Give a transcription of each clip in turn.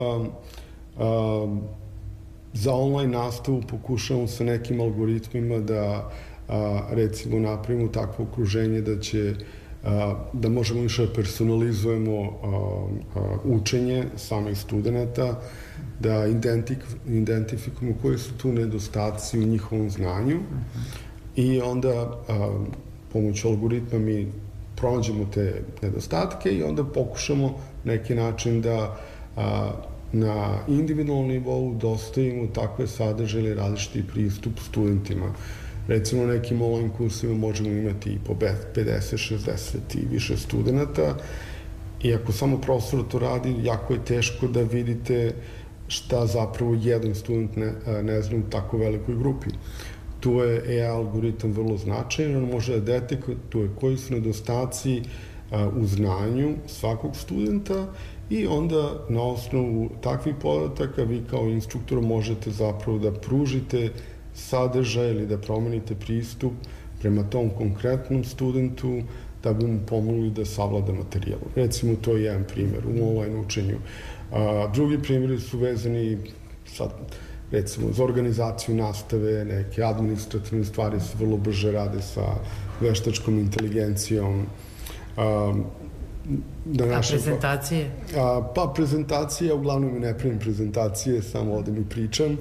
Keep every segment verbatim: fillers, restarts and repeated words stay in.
Um, um, za online nastavu pokušamo sa nekim algoritmima da a, recimo napravimo takvo okruženje da će a, da možemo više personalizujemo a, a, učenje samih studenta, da identik, identifikujemo koji su tu nedostaci u njihovom znanju i onda a, pomoću algoritma mi pronađemo te nedostatke i onda pokušamo neki način da a, na individualnom nivou dostavimo takve sadržaje ili različiti pristup studentima. Recimo, na nekim online kursima možemo imati i po pedeset šezdeset i više studenta i ako samo profesor to radi, jako je teško da vidite šta zapravo jedan student ne, ne zna u tako velikoj grupi. Tu je A I algoritam vrlo značajan, on može da detektuje koji su nedostaci u znanju svakog studenta i onda na osnovu takvih podataka vi kao instruktor možete zapravo da pružite sadržaj ili da promenite pristup prema tom konkretnom studentu da bi mu pomogli da savlada materijal. Recimo, to je jedan primjer u online učenju. A, drugi primjeri su vezani sad, recimo, za organizaciju nastave, neke administrativne stvari se vrlo brže rade sa veštačkom inteligencijom. A, Da naše, a prezentacije? A, pa prezentacije, uglavnom ne pravim prezentacije, samo ovde mi pričam.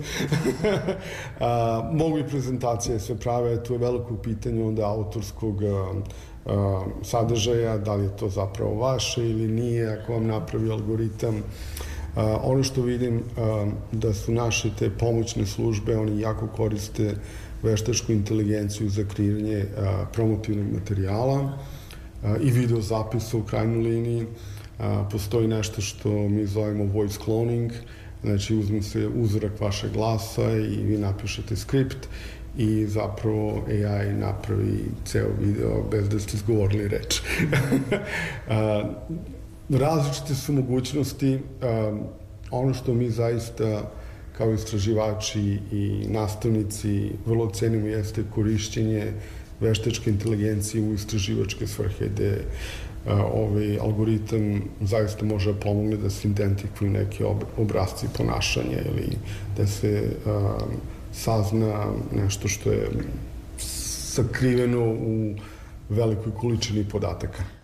a, mogu i prezentacije sve prave, tu je veliko pitanje onda autorskog a, a, sadržaja, da li je to zapravo vaše ili nije, ako vam napravi algoritam. A, ono što vidim a, da su naše te pomoćne službe, oni jako koriste veštačku inteligenciju za kreiranje a, promotivnog materijala i video zapisa u krajnjoj liniji. Postoji nešto što mi zovemo voice cloning, znači uzme se uzorak vašeg glasa i vi napišete skript i zapravo A I napravi ceo video bez da ste izgovorili reč. Različite su mogućnosti. Ono što mi zaista kao istraživači i nastavnici vrlo cenimo jeste korišćenje veštačke inteligencije u istraživačke svrhe, gde ovaj algoritam zaista može da pomogne da se identifikuju neke obrazci ponašanja ili da se sazna nešto što je sakriveno u velikoj količini podataka.